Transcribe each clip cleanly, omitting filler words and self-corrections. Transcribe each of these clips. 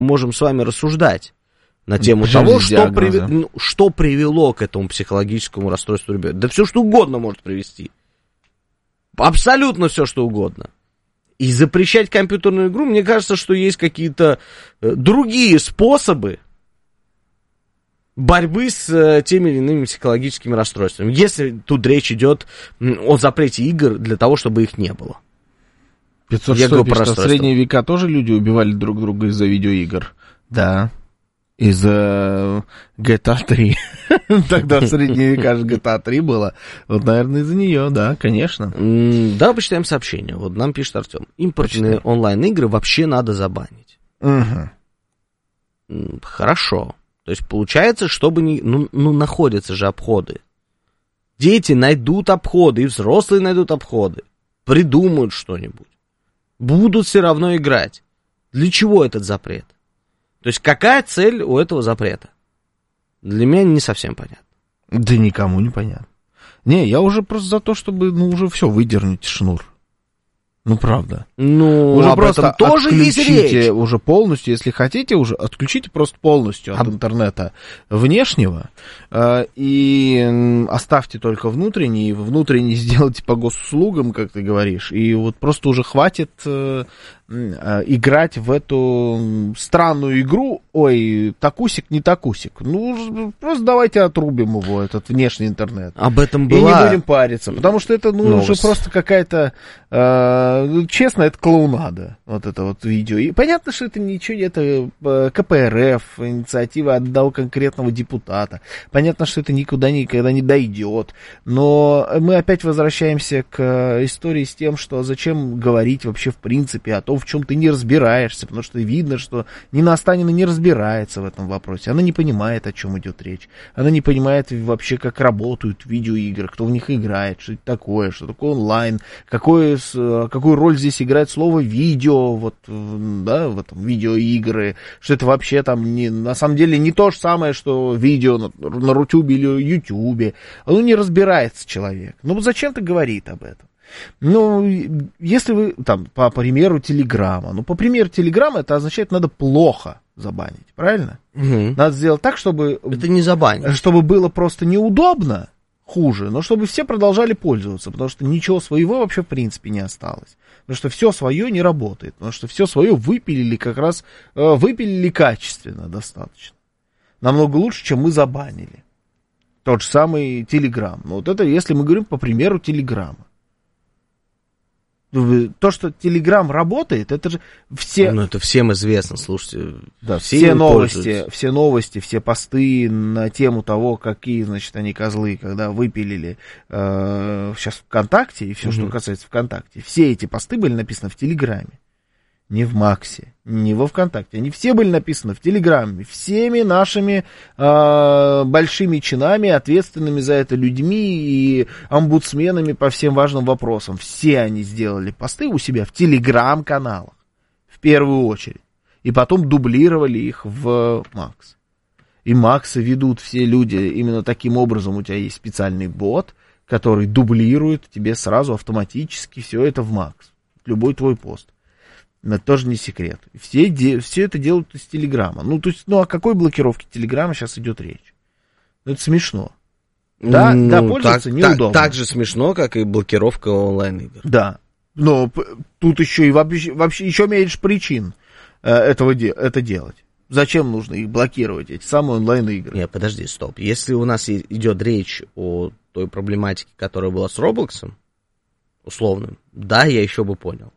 можем с вами рассуждать на тему того, что привело к этому психологическому расстройству ребенка. Да все, что угодно может привести. Абсолютно все, что угодно. И запрещать компьютерную игру, мне кажется, что есть какие-то другие способы борьбы с теми или иными психологическими расстройствами. Если тут речь идет о запрете игр для того, чтобы их не было. 500 пишет, в средние века тоже люди убивали друг друга из-за видеоигр. Да. Из-за GTA 3. Тогда в средние века же GTA 3 было. Вот, наверное, из-за нее, да, конечно. Да, почитаем сообщение. Вот нам пишет Артем. Импортные онлайн-игры вообще надо забанить. Хорошо. То есть получается, чтобы не... Ну, находятся же обходы. Дети найдут обходы, и взрослые найдут обходы. Придумают что-нибудь. Будут все равно играть. Для чего этот запрет? То есть какая цель у этого запрета? Для меня не совсем понятно. Да никому не понятно. Не, я уже просто за то, чтобы, уже все, выдернуть шнур. Ну, правда. Ну, уже об просто этом тоже есть речь. Уже полностью, если хотите, уже отключите просто полностью от интернета внешнего и оставьте только внутренний, и внутренний сделайте по госуслугам, как ты говоришь, и вот просто уже хватит играть в эту странную игру, такусик, не такусик. Ну, просто давайте отрубим его, этот внешний интернет. Об этом была... И не будем париться, потому что это, уже просто какая-то, честно, это клоунада, вот это вот видео. И понятно, что это ничего, это КПРФ, инициатива одного конкретного депутата. Понятно, что это никуда никогда не дойдет. Но мы опять возвращаемся к истории с тем, что зачем говорить вообще в принципе о том, в чем ты не разбираешься, потому что видно, что Нина Останина не разбирается в этом вопросе. Она не понимает, о чем идет речь. Она не понимает вообще, как работают видеоигры, кто в них играет, что это такое, что такое онлайн, какую роль здесь играет слово видео, в этом видеоигры, что это вообще там на самом деле не то же самое, что видео на Рутюбе или Ютюбе. Не разбирается человек. Зачем-то говорит об этом. Если вы, по примеру Телеграма, по примеру Телеграма это означает, надо плохо забанить, правильно? Угу. Надо сделать так, чтобы... Это не забанить. Чтобы было просто неудобно, хуже, но чтобы все продолжали пользоваться, потому что ничего своего вообще в принципе не осталось. Потому что все свое не работает, потому что все свое выпилили качественно достаточно. Намного лучше, чем мы забанили. Тот же самый Телеграм. Это если мы говорим по примеру Телеграма. То, что Телеграм работает, это же все... это всем известно, слушайте. Да, все новости, все посты на тему того, какие, они козлы, когда выпилили сейчас ВКонтакте, и все, что касается ВКонтакте, все эти посты были написаны в Телеграме. Не в Максе, не во ВКонтакте. Они все были написаны в Телеграме. Всеми нашими большими чинами, ответственными за это людьми и омбудсменами по всем важным вопросам. Все они сделали посты у себя в Телеграм-каналах. В первую очередь. И потом дублировали их в Макс. И Максы ведут все люди именно таким образом. У тебя есть специальный бот, который дублирует тебе сразу автоматически все это в Макс. Любой твой пост. Это тоже не секрет. Все это делают из Телеграма. О какой блокировке Телеграма сейчас идет речь? Это смешно. Да, пользоваться неудобно. Так же смешно, как и блокировка онлайн-игр. Да. Но тут еще и вообще еще меньше причин это делать. Зачем нужно их блокировать, эти самые онлайн-игры? Нет, подожди, стоп. Если у нас идет речь о той проблематике, которая была с Роблоксом, условным, да, я еще бы понял.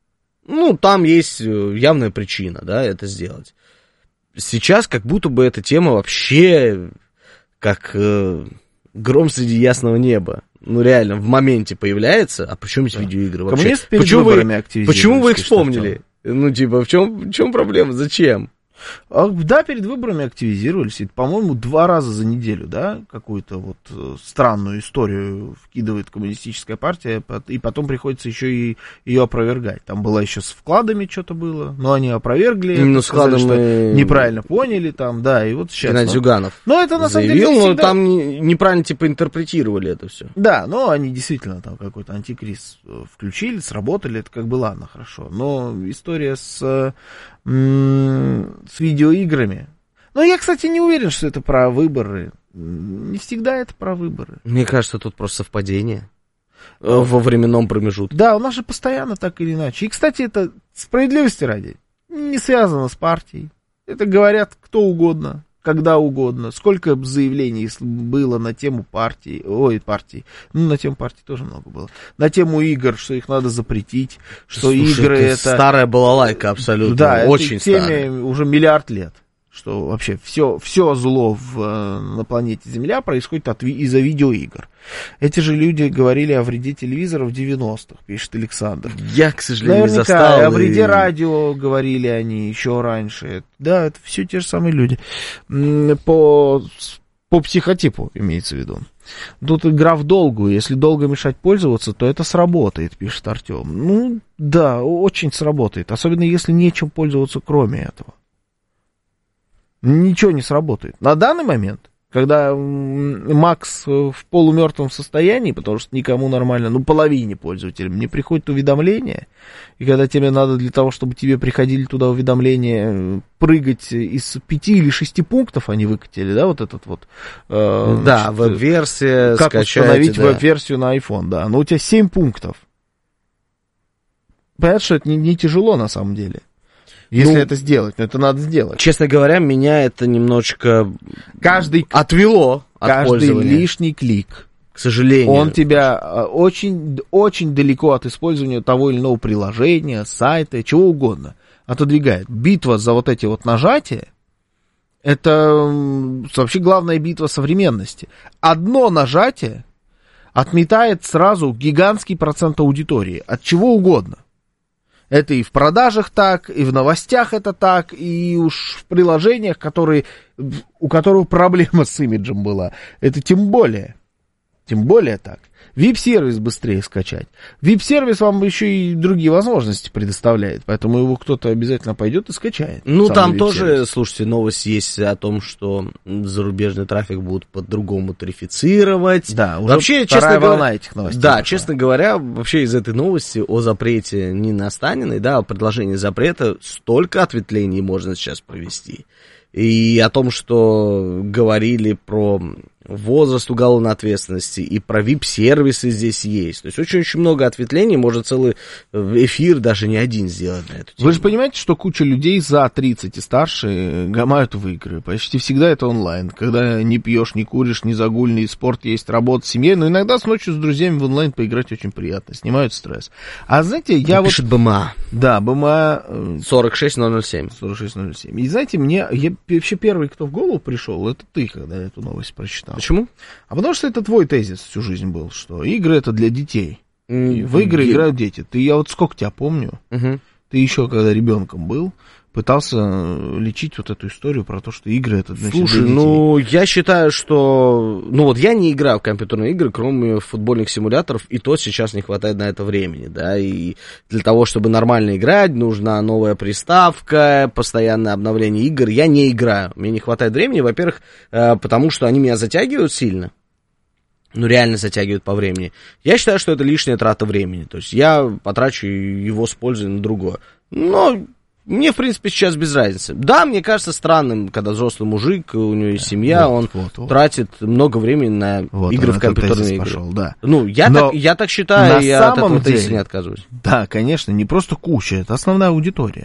Там есть явная причина, да, это сделать. Сейчас как будто бы эта тема вообще как гром среди ясного неба. Реально, в моменте появляется. А почему есть видеоигры вообще? Почему вы их вспомнили? В чем проблема? Зачем? Да, перед выборами активизировались. И, по-моему, 2 раза за неделю, да, какую-то странную историю вкидывает коммунистическая партия, и потом приходится еще и ее опровергать. Там было еще с вкладами что-то было, но они опровергли. Именно с вкладом что неправильно поняли там, да, и вот сейчас. Геннадий Зюганов. Но это на самом деле но там неправильно интерпретировали это все. Да, но они действительно там какой-то антикриз включили, сработали, это ладно, хорошо. Но история с с видеоиграми. Но я, кстати, не уверен, что это про выборы. Не всегда это про выборы. Мне кажется, тут просто совпадение во временном промежутке. Да, у нас же постоянно так или иначе. И, кстати, это справедливости ради не связано с партией. Это говорят кто угодно, когда угодно. Сколько заявлений было на тему партии, на тему партии тоже много было. На тему игр, что их надо запретить, что игры это... Старая балалайка абсолютно, да, очень старая. Да, теме уже миллиард лет. Что вообще все зло на планете Земля происходит из-за видеоигр. Эти же люди говорили о вреде телевизора в 90-х, пишет Александр. Я, к сожалению, наверняка, не застал. О вреде радио говорили они еще раньше. Да, это все те же самые люди. По психотипу имеется в виду. Тут игра в долгую. Если долго мешать пользоваться, то это сработает, пишет Артем. Ну, да, очень сработает. Особенно если нечем пользоваться кроме этого. Ничего не сработает. На данный момент, когда Макс в полумертвом состоянии, потому что никому нормально, половине пользователям не приходит уведомление, и когда тебе надо для того, чтобы тебе приходили туда уведомления, прыгать из 5 или 6 пунктов они выкатили, да, вот этот вот... да, веб-версия, как скачать, установить да. веб-версию на iPhone, да, но у тебя 7 пунктов. Понятно, что это не тяжело на самом деле. Если это сделать, но это надо сделать. Честно говоря, меня это немножечко отвело от пользования. Каждый лишний клик, к сожалению, он тебя очень, очень далеко от использования того или иного приложения, сайта, чего угодно отодвигает. Битва за вот эти вот нажатия, это вообще главная битва современности. Одно нажатие отметает сразу гигантский процент аудитории от чего угодно. Это и в продажах так, и в новостях это так, и уж в приложениях, у которых проблема с имиджем была. Это тем более так. VIP-сервис быстрее скачать. VIP-сервис вам еще и другие возможности предоставляет, поэтому его кто-то обязательно пойдет и скачает. Ну, там тоже, слушайте, новость есть о том, что зарубежный трафик будут по-другому тарифицировать. Да, уже вообще, вторая волна этих новостей. Да, честно говоря, вообще из этой новости о запрете Нины Останиной, да, о предложении запрета, столько ответвлений можно сейчас провести. И о том, что говорили про возраст уголовной ответственности, и про VIP-сервисы здесь есть. То есть очень-очень много ответвлений, может целый эфир даже не один сделать на эту тему. Вы же понимаете, что куча людей за 30 и старше гамают в игры. Почти всегда это онлайн. Когда не пьешь, не куришь, не загульный спорт, есть работа, семья. Но иногда с ночью с друзьями в онлайн поиграть очень приятно. Снимают стресс. А знаете, я пишет БМА. Да, БМА... 46007. 46007. И знаете, я вообще первый, кто в голову пришел, это ты, когда я эту новость прочитал. Почему? А потому что это твой тезис всю жизнь был, что игры это для детей. И в игры играют дети. Я вот сколько тебя помню, ты еще когда ребенком был, пытался лечить вот эту историю про то, что игры это для детей. Слушай, я считаю, что... я не играю в компьютерные игры, кроме футбольных симуляторов, и то сейчас не хватает на это времени, да, и для того, чтобы нормально играть, нужна новая приставка, постоянное обновление игр. Я не играю, мне не хватает времени, во-первых, потому что они меня затягивают сильно. Реально затягивают по времени. Я считаю, что это лишняя трата времени, то есть я потрачу его с пользой на другое. Но... Мне, в принципе, сейчас без разницы. Да, мне кажется странным, когда взрослый мужик, у него есть семья, он тратит много времени на игры в компьютерные игры. Пошел, да. Я так считаю, и я от этого тезиса не отказываюсь. Да, конечно, не просто куча, это основная аудитория.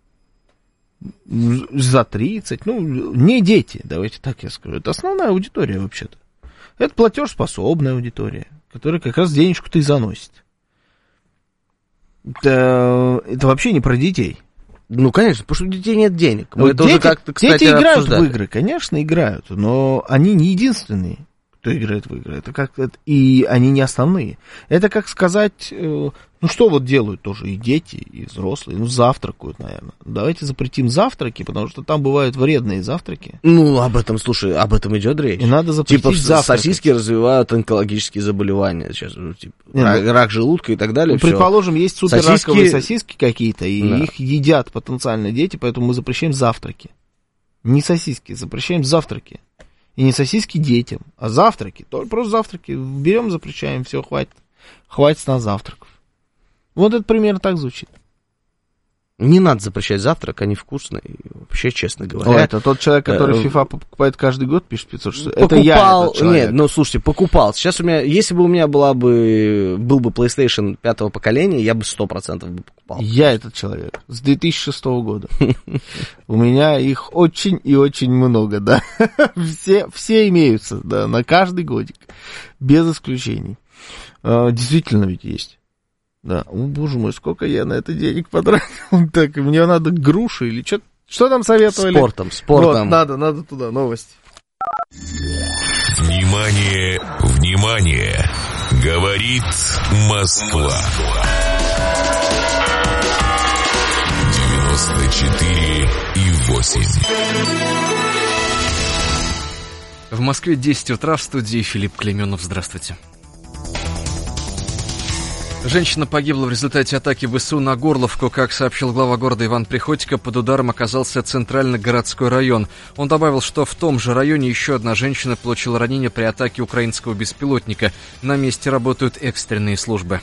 За 30, не дети, давайте так я скажу. Это основная аудитория вообще-то. Это платежеспособная аудитория, которая как раз денежку-то и заносит. Это вообще не про детей. Конечно, потому что у детей нет денег. Мы это уже как-то, кстати, дети играют обсуждали. в игры, конечно, играют, но они не единственные, кто играет в игры. И они не основные. Это как сказать, что вот делают тоже и дети, и взрослые, завтракают, наверное. Давайте запретим завтраки, потому что там бывают вредные завтраки. Об этом идет речь. И надо запретить завтраки. Сосиски развивают онкологические заболевания сейчас, рак желудка и так далее. Предположим, есть суперраковые сосиски какие-то, и их едят потенциально дети, поэтому мы запрещаем завтраки. Не сосиски, запрещаем завтраки. И не сосиски детям, а завтраки. Просто завтраки. Берем, запрещаем, все, хватит. Хватит с нас завтраков. Вот это примерно так звучит. Не надо запрещать завтрак, они вкусные, вообще, честно говоря. Это тот человек, который FIFA покупает каждый год, пишет 500. Это я этот человек. Нет, слушайте, покупал. Сейчас у меня, если бы у меня был бы PlayStation 5-го поколения, я бы 100% бы покупал. Я этот человек с 2006 года. У меня их очень и очень много, да. Все имеются, да, на каждый годик, без исключений. Действительно ведь есть. Да, боже мой, сколько я на это денег потратил. Так, мне надо груши или что там советовали? Спортом. Вот, надо туда, новости. Внимание, внимание! Говорит Москва. 94,8. В Москве 10 утра, в студии Филипп Клейменов. Здравствуйте. Женщина погибла в результате атаки ВСУ на Горловку. Как сообщил глава города Иван Приходько, под ударом оказался центральный городской район. Он добавил, что в том же районе еще одна женщина получила ранение при атаке украинского беспилотника. На месте работают экстренные службы.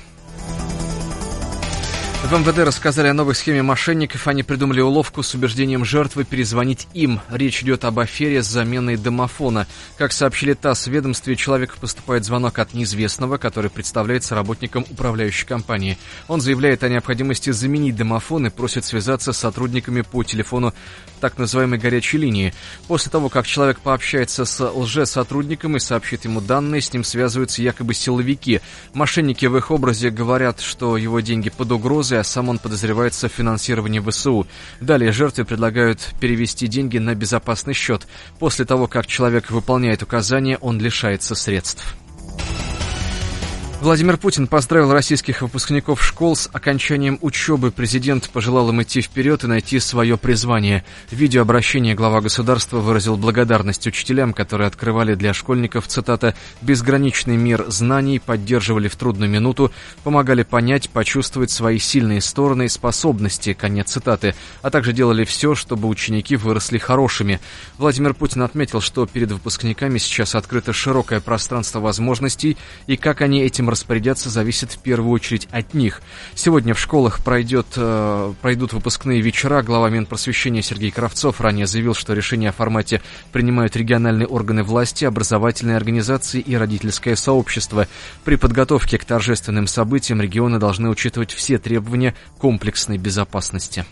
В МВД рассказали о новой схеме мошенников. Они придумали уловку с убеждением жертвы перезвонить им. Речь идет об афере с заменой домофона. Как сообщили ТАСС, в ведомстве человеку поступает звонок от неизвестного, который представляется работником управляющей компании. Он заявляет о необходимости заменить домофон и просит связаться с сотрудниками по телефону так называемой горячей линии. После того, как человек пообщается с лжесотрудником и сообщит ему данные, с ним связываются якобы силовики. Мошенники в их образе говорят, что его деньги под угрозой, а сам он подозревается в финансировании ВСУ. Далее жертве предлагают перевести деньги на безопасный счет. После того, как человек выполняет указания, он лишается средств. Владимир Путин поздравил российских выпускников школ с окончанием учебы. Президент пожелал им идти вперед и найти свое призвание. В видеообращении глава государства выразил благодарность учителям, которые открывали для школьников, цитата, «безграничный мир знаний, поддерживали в трудную минуту, помогали понять, почувствовать свои сильные стороны и способности», конец цитаты, а также делали все, чтобы ученики выросли хорошими. Владимир Путин отметил, что перед выпускниками сейчас открыто широкое пространство возможностей, и как они этим распорядятся, зависит в первую очередь от них. Сегодня в школах пройдут выпускные вечера. Глава Минпросвещения Сергей Кравцов ранее заявил, что решение о формате принимают региональные органы власти, образовательные организации и родительское сообщество. При подготовке к торжественным событиям регионы должны учитывать все требования комплексной безопасности.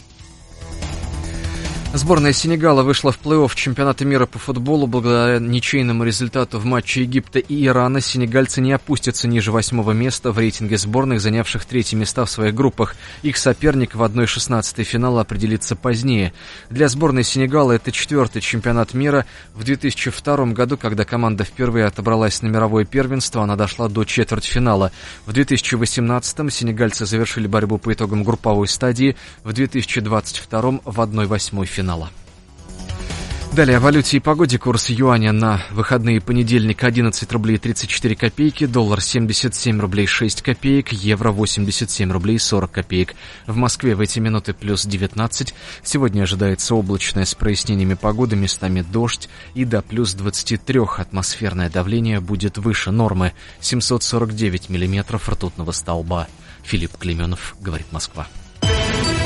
Сборная Сенегала вышла в плей-офф чемпионата мира по футболу. Благодаря ничейному результату в матче Египта и Ирана сенегальцы не опустятся ниже 8-го места в рейтинге сборных, занявших 3-е места в своих группах. Их соперник в 1/16 финала определится позднее. Для сборной Сенегала это 4-й чемпионат мира. В 2002 году, когда команда впервые отобралась на мировое первенство, она дошла до четвертьфинала. В 2018-м сенегальцы завершили борьбу по итогам групповой стадии. В 2022-м в 1/8 финала. Далее о валюте и погоде. Курс юаня на выходные: понедельник 11 рублей 34 копейки, доллар 77 рублей 6 копеек, евро 87 рублей 40 копеек. В Москве в эти минуты плюс 19. Сегодня ожидается облачная с прояснениями погоды, местами дождь, и до плюс 23. Атмосферное давление будет выше нормы. 749 миллиметров ртутного столба. Филипп Клейменов, говорит Москва.